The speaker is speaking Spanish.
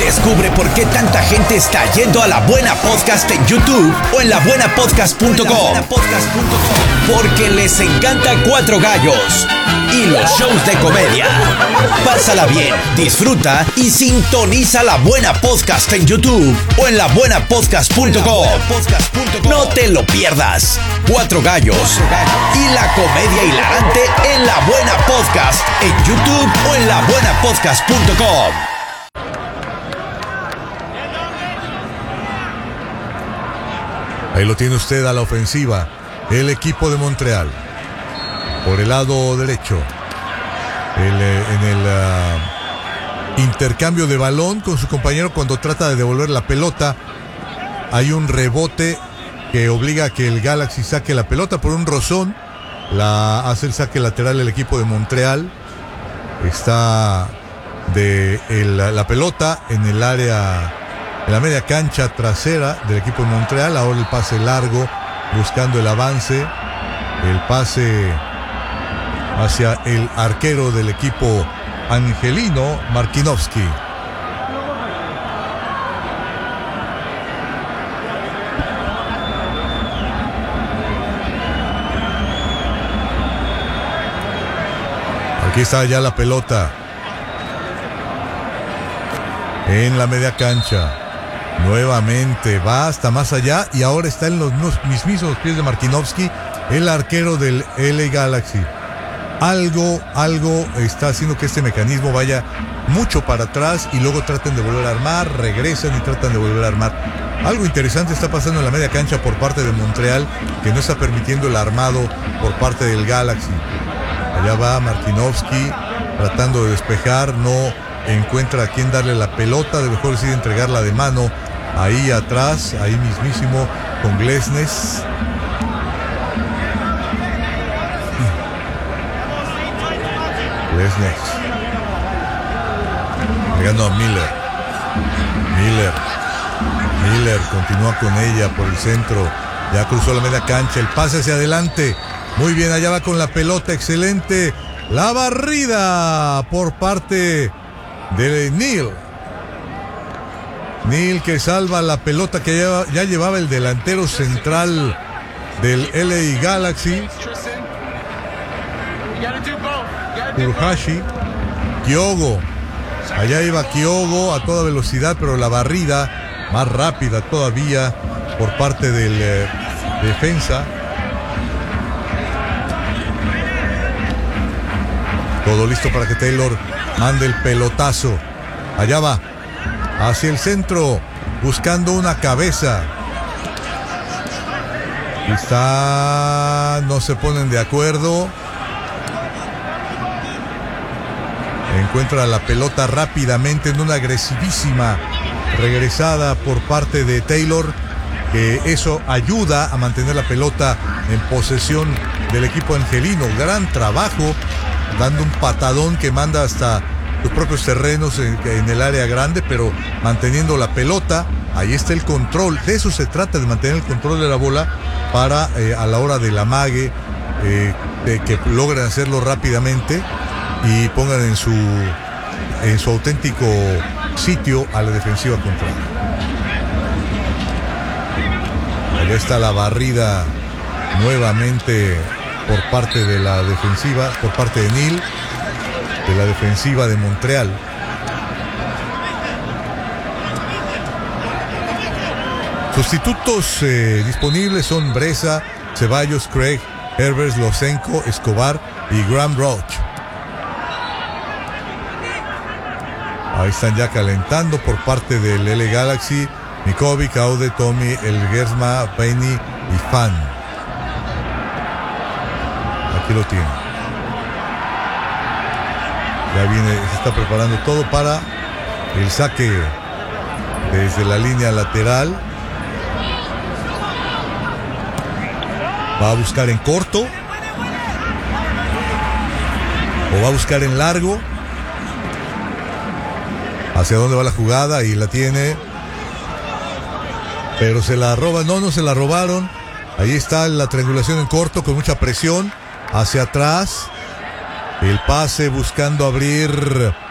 Descubre por qué tanta gente está yendo a La Buena Podcast en YouTube o en labuenapodcast.com. Porque les encanta Cuatro Gallos y los shows de comedia. Pásala bien, disfruta y sintoniza La Buena Podcast en YouTube o en labuenapodcast.com. No te lo pierdas. Cuatro Gallos y la comedia hilarante en La Buena Podcast en YouTube o en labuenapodcast.com. Ahí lo tiene usted a la ofensiva, el equipo de Montreal. Por el lado derecho, en el intercambio de balón con su compañero cuando trata de devolver la pelota, hay un rebote que obliga a que el Galaxy saque la pelota por un rozón. Hace el saque lateral el equipo de Montreal. Está la pelota en el área, en la media cancha trasera del equipo de Montreal. Ahora el pase largo, buscando el avance. El pase hacia el arquero del equipo angelino, Markinovski. Aquí está ya la pelota en la media cancha. Nuevamente va hasta más allá y ahora está en los mismos pies de Markinovski, el arquero del LA Galaxy. Algo está haciendo que este mecanismo vaya mucho para atrás y luego traten de volver a armar, regresan y tratan de volver a armar. Algo interesante está pasando en la media cancha por parte de Montreal, que no está permitiendo el armado por parte del Galaxy. Allá va Markinovski tratando de despejar, no encuentra a quién darle la pelota, de mejor decide entregarla de mano ahí atrás, ahí mismísimo con Glesnes. Glesnes llegando a Miller continúa con ella por el centro, ya cruzó la media cancha, el pase hacia adelante, muy bien, allá va con la pelota, excelente, la barrida por parte de Neal que salva la pelota que ya llevaba el delantero central del LA Galaxy, Furuhashi. Kyogo, allá iba Kyogo a toda velocidad, pero la barrida más rápida todavía por parte del defensa. Todo listo para que Taylor mande el pelotazo. Allá va, hacia el centro, buscando una cabeza. No se ponen de acuerdo. Encuentra la pelota rápidamente en una agresivísima regresada por parte de Taylor, que eso ayuda a mantener la pelota en posesión del equipo angelino. Gran trabajo, dando un patadón que manda hasta sus propios terrenos en el área grande, pero manteniendo la pelota. Ahí está el control, de eso se trata, de mantener el control de la bola para a la hora del amague, que logren hacerlo rápidamente y pongan en su auténtico sitio a la defensiva contraria. Allá está la barrida nuevamente por parte de la defensiva, por parte de Neal, de la defensiva de Montreal. Sustitutos disponibles son Breza, Ceballos, Craig, Herbers, Losenko, Escobar y Graham Roach. Ahí están ya calentando por parte del LA Galaxy, Mikovic, Aude, Tommy, Elgersma, Penny y Fan. Aquí lo tiene. Ya se está preparando todo para el saque desde la línea lateral. Va a buscar en corto o va a buscar en largo. ¿Hacia dónde va la jugada? Y la tiene, pero se la roban. No se la robaron. Ahí está la triangulación en corto con mucha presión hacia atrás. El pase buscando abrir